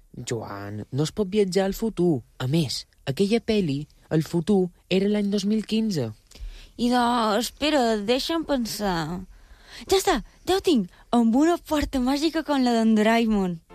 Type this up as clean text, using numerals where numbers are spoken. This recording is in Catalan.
Joan, no es pot viatjar al futur. A més, aquella pel·li, el futur, era l'any 2015. Espera, deixa'm pensar. Ja està, ja ho tinc, amb una porta màgica com la d'en Doraemon.